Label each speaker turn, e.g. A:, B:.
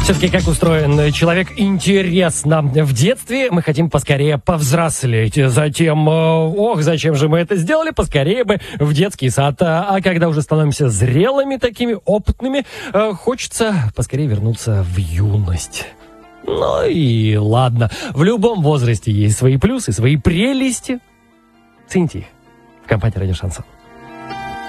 A: Все-таки как устроен человек, интересно. В детстве мы хотим поскорее повзрослеть. Затем, зачем же мы это сделали? Поскорее бы в детский сад. А когда уже становимся зрелыми, такими опытными, хочется поскорее вернуться в юность. Ну и ладно. В любом возрасте есть свои плюсы, свои прелести. Цените их в компании «Радио Шансон».